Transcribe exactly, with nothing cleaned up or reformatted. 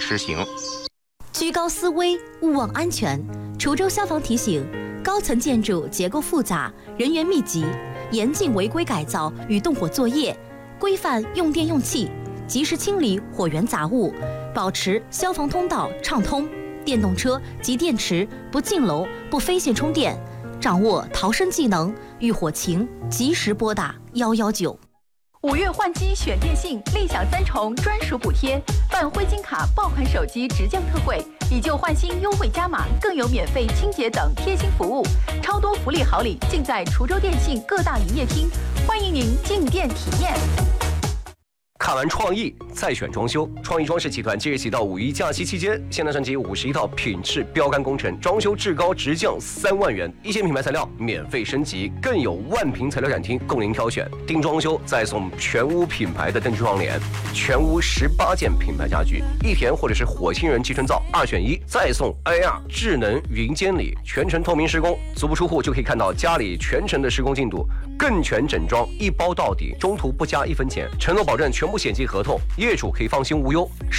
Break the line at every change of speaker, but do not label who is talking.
施行。
居高思危，勿忘安全。滁州消防提醒：高层建筑结构复杂，人员密集，严禁违规改造与动火作业，规范用电用气，及时清理火源杂物，保持消防通道畅通。电动车及电池不进楼、不飞线充电，掌握逃生技能，遇火情及时拨打幺幺九。
五月换机选电信，立享三重专属补贴，办灰金卡爆款手机直降特惠，以旧换新优惠加码，更有免费清洁等贴心服务，超多福利好礼尽在滁州电信各大营业厅，欢迎您进店体验。
看完创意再选装修，创意装饰集团即日起到五一假期期间，现代升级五十一套品质标杆工程，装修至高直降三万元，一线品牌材料免费升级，更有万平材料展厅供您挑选。定装修再送全屋品牌的灯具窗帘，全屋十八件品牌家具，一田或者是火星人集成灶二选一，再送 A R 智能云监理，全程透明施工，足不出户就可以看到家里全程的施工进度，更全整装一包到底，中途不加一分钱，承诺保证全部险期合同，业主可以放心无忧。